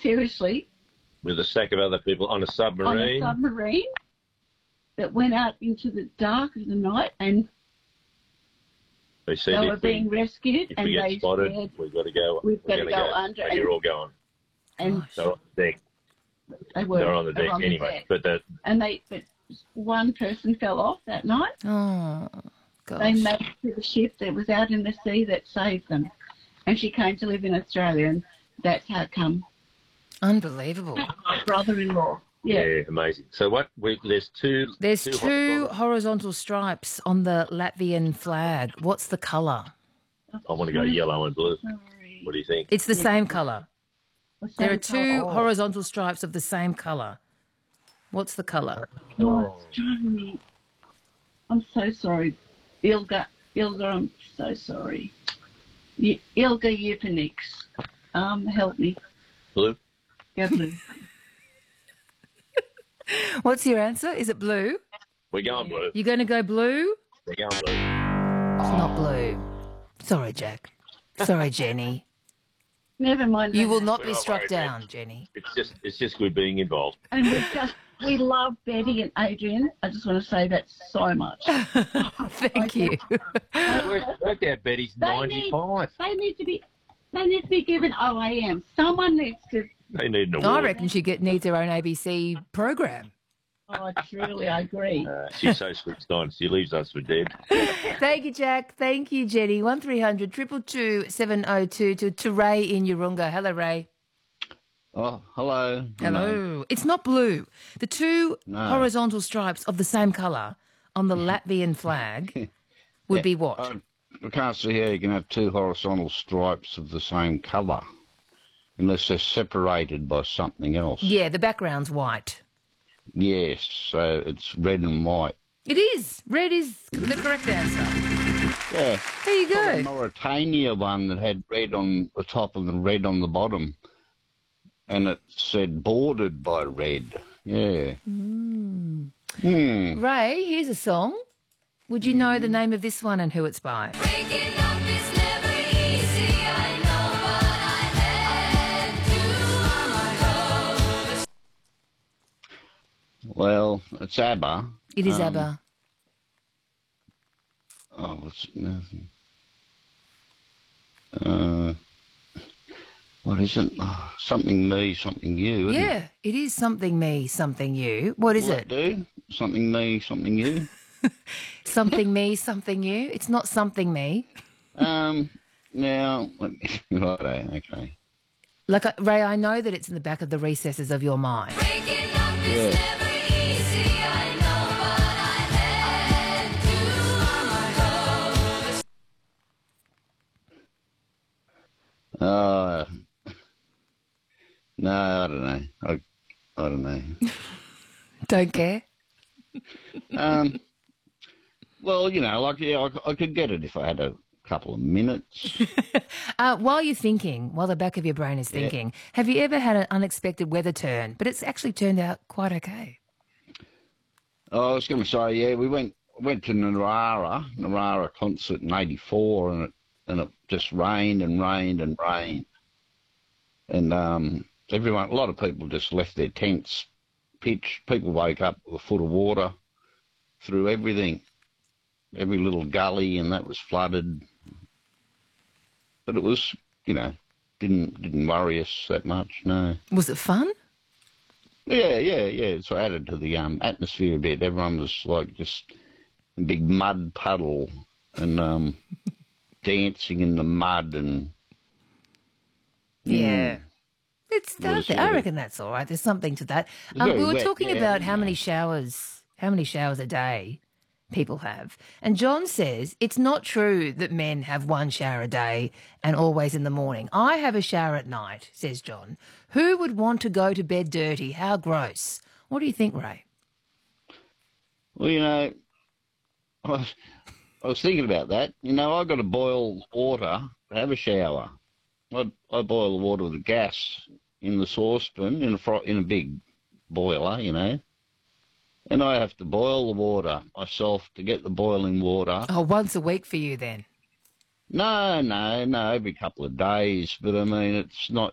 seriously, with a sack of other people on a on a submarine. submarine that went out into the dark of the night, and They said they were being rescued, if and we they get spotted, said, we've got to go. we've got we're to gonna go under. And you're all going. And They're on the deck. they were. They're on the they were deck anyway. But but one person fell off that night. Oh, gosh. They made it to the ship that was out in the sea that saved them. And she came to live in Australia, and that's how come. Unbelievable. My brother-in-law. Yeah. amazing. So what? There's two. There's two horizontal stripes on the Latvian flag. What's the colour? I want to go yellow and blue. Sorry. What do you think? It's the same colour. There are two Oh, horizontal stripes of the same colour. What's the colour? it's driving me. I'm so sorry. Ilga, I'm so sorry. Ilga Eupenix. Help me. Blue. Go blue. What's your answer? Is it blue? We're going blue. You're going to go blue? We're going blue. It's not blue. Sorry, Jack. Sorry, Jenny. Never mind. You will not be Well, struck worried, down, Jenny. It's just good being involved. And we love Betty and Adrian. I just want to say that so much. Thank you. Worked out Betty's They 95. They need to be given OAM. Someone needs to. They need an award. I reckon she needs her own ABC program. Oh, truly, I agree. She's so switched on. She leaves us for dead. Thank you, Jack. Thank you, Jenny. 1300 222 702 to Ray in Urunga. Hello, Ray. Oh, hello. Hello. It's not blue. The two horizontal stripes of the same colour on the Latvian flag would be what? I can't see how you can have two horizontal stripes of the same colour unless they're separated by something else. Yeah, the background's white. Yes, so it's red and white. It is. Red is the correct answer. Yeah. There you go. The Mauritania one that had red on the top and red on the bottom. And it said bordered by red. Yeah. Ray, here's a song. Would you know the name of this one and who it's by? Breaking up is never easy, I know, but I had to. Well, it's ABBA. It is ABBA. Oh, what's nothing? What is it? Oh, something me, something you. Isn't Yeah, it is Something Me, Something You. What is it? Do something me, something you. Something Me, Something You. It's not Something Me. Now, righto, okay. Like, Ray, I know that it's in the back of the recesses of your mind. Breaking up is never easy, I know, but I had to. No, I don't know. I don't know. Don't care? Well, I could get it if I had a couple of minutes. While you're thinking, while the back of your brain is thinking, have you ever had an unexpected weather turn, but it's actually turned out quite okay? Oh, I was going to say, yeah, we went to Narara concert in '84, and it just rained and rained and rained, and a lot of people just left their tents pitched. People woke up with a foot of water through everything, every little gully, and that was flooded. But it was, didn't worry us that much, no. Was it fun? Yeah. So added to the atmosphere a bit. Everyone was like just a big mud puddle and dancing in the mud and. Yeah. I reckon that's all right. There's something to that. We were talking about how many showers a day people have. And John says it's not true that men have one shower a day and always in the morning. I have a shower at night, says John. Who would want to go to bed dirty? How gross. What do you think, Ray? Well, I was thinking about that. I've got to boil water to have a shower. I boil the water with the gas in the saucepan in a big boiler, and I have to boil the water myself to get the boiling water. Oh, once a week for you then? No, every couple of days. But I mean, it's not